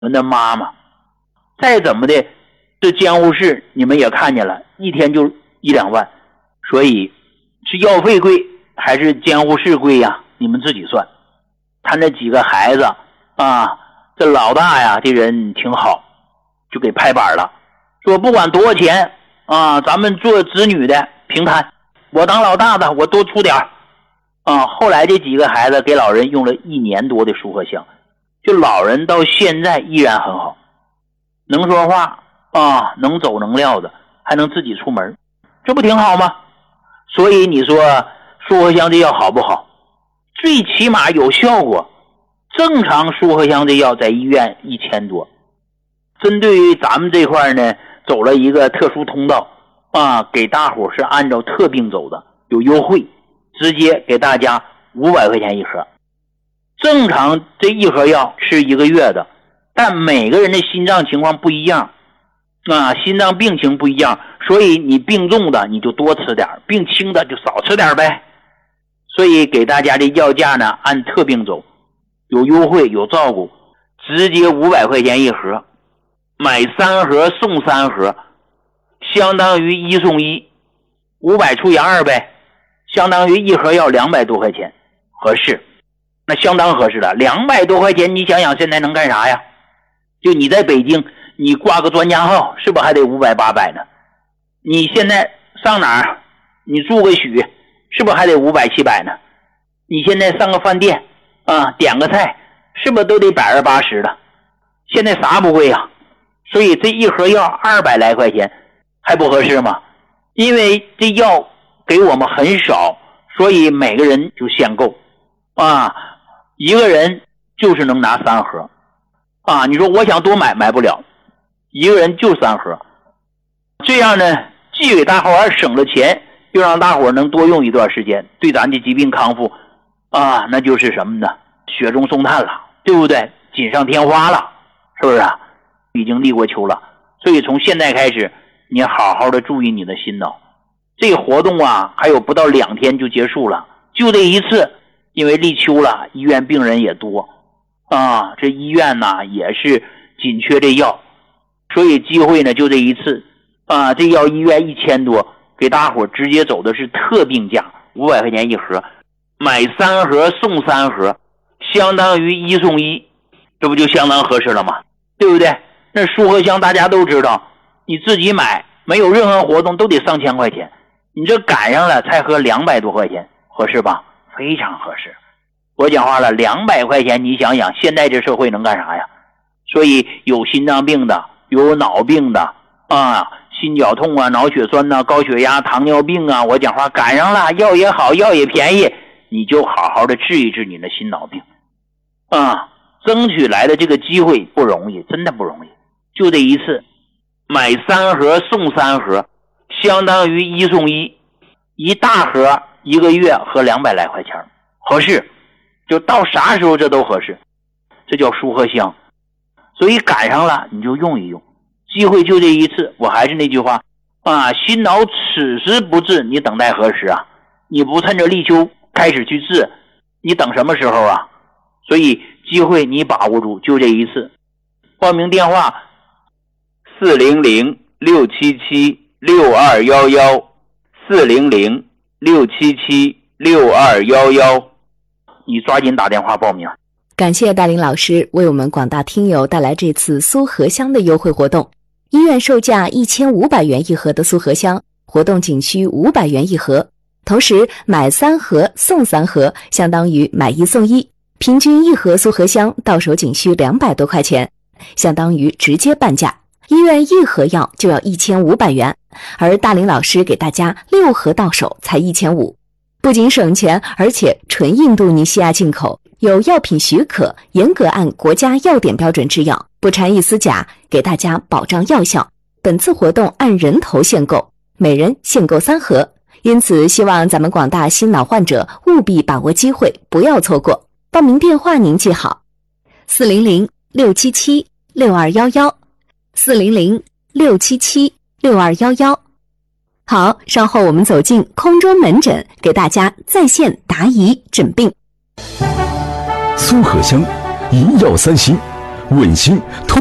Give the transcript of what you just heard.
们的妈妈。再怎么的，这监护室你们也看见了，一天就1-2万，所以是药费贵还是监护室贵呀？你们自己算。他那几个孩子啊，这老大呀，这人挺好，就给拍板了，说不管多少钱啊，咱们做子女的平摊，我当老大的我多出点啊。后来这几个孩子给老人用了1年多的舒和香，就老人到现在依然很好，能说话啊，能走能撂的，还能自己出门，这不挺好吗？所以你说舒和香这药好不好？最起码有效果。正常舒和香这药在医院1000多，针对于咱们这块呢，走了一个特殊通道啊，给大伙是按照特病走的，有优惠，直接给大家500块钱一盒。正常这一盒药吃1个月的，但每个人的心脏情况不一样啊，心脏病情不一样，所以你病重的你就多吃点，病轻的就少吃点呗。所以给大家的药价呢按特病走，有优惠有照顾，直接500块钱一盒，买3盒送3盒，相当于1送1，500除以2呗，相当于一盒药200多块钱，合适，那相当合适了。200多块钱，你想想现在能干啥呀？就你在北京，你挂个专家号，是不是还得500、800呢？你现在上哪儿？你住个许，是不是还得500、700呢？你现在上个饭店啊，点个菜，是不是都得120、80的？现在啥不贵呀？所以这一盒药200来块钱，还不合适吗？因为这药给我们很少，所以每个人就限购啊，一个人就是能拿3盒啊。你说我想多买买不了，一个人就3盒，这样呢，既给大伙儿省了钱，又让大伙儿能多用一段时间，对咱的疾病康复啊，那就是什么呢？雪中送炭了，对不对？锦上添花了，是不是啊？已经立过秋了，所以从现在开始，你好好的注意你的心脑。这个活动啊，还有不到2天就结束了，就这一次，因为立秋了，医院病人也多啊，这医院呢也是紧缺这药，所以机会呢就这一次啊，这药医院1000多，给大伙直接走的是特病价，500块钱一盒，买3盒送3盒，相当于1送1，这不就相当合适了吗？对不对？那舒和香大家都知道，你自己买没有任何活动都得上千块钱，你这赶上了才喝200多块钱，合适吧？非常合适。我讲话了，200块钱你想想现在这社会能干啥呀？所以有心脏病的，有脑病的啊，心绞痛啊，脑血栓啊，高血压，糖尿病啊，我讲话赶上了，药也好，药也便宜，你就好好的治一治你的心脑病啊，争取来的这个机会不容易，真的不容易。就这一次买3盒送3盒，相当于1送1，一大盒1个月合200来块钱，合适，就到啥时候这都合适，这叫舒和香。所以赶上了你就用一用，机会就这一次。我还是那句话啊，心脑此时不治，你等待何时啊？你不趁着立秋开始去治，你等什么时候啊？所以机会你把握住，就这一次。报名电话400-677-6211 400-677-6211，你抓紧打电话报名。 感谢大林老师为我们广大听友带来这次苏和香的优惠活动。医院售价1500元一盒的苏和香，活动仅需500元一盒，同时买3盒送3盒，相当于买1送1，平均一盒苏和香到手仅需200多块钱，相当于直接半价。医院一盒药就要1500元，而大林老师给大家6盒到手才1500，不仅省钱，而且纯印度尼西亚进口，有药品许可，严格按国家药典标准制药，不掺一丝假，给大家保障药效。本次活动按人头限购，每人限购3盒，因此希望咱们广大心脑患者务必把握机会，不要错过。报名电话您记好：400-677-6211 400-677-6211。好，稍后我们走进空中门诊，给大家在线答疑诊病。 苏和香，银药3心， 稳心。